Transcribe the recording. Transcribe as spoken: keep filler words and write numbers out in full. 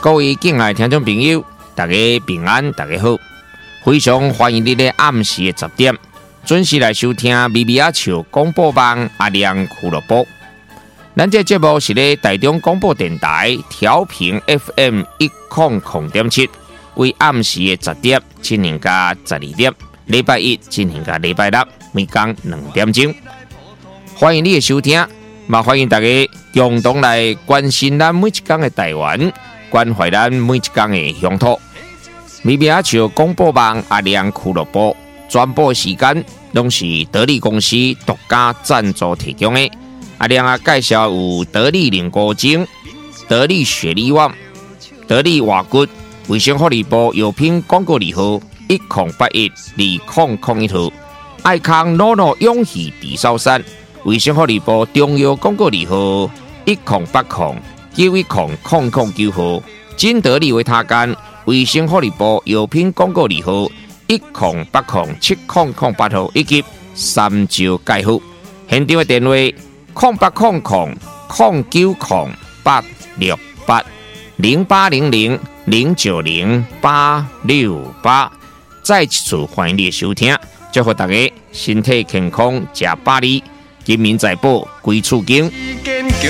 各位敬爱听众朋友，大家平安，大家好！非常欢迎你在暗时的十点准时来收听咪咪仔笑广播网阿亮俱乐部。咱这节目是咧台中广播电台调频 F M 一零零点七，为暗时的十点进行到十二点，礼拜一进行到礼拜六，每天两点钟。欢迎你的收听，嘛欢迎大家共同来关心咱每一天的台湾。关怀咱每一天的乡土，咪咪仔笑广播网阿亮俱乐部全部时间拢是得力公司独家赞助提供的。阿亮啊，介绍有得力凝固精、得力雪力旺、得力瓦骨、卫生福利部药品广告字号一零八一二零零一号，爱康诺诺永续地sau山，卫生福利部中药广告字号一零八零。九一零零零九号，金得利维他干卫生福利部药品广告字号一零八零七零零八号，以及三招介护。现场的电话零八零零零九零八六八零八零零零九零八六八。再一次欢迎你的收听，祝福大家身体健康，吃百里，金民财宝，归厝经。坚强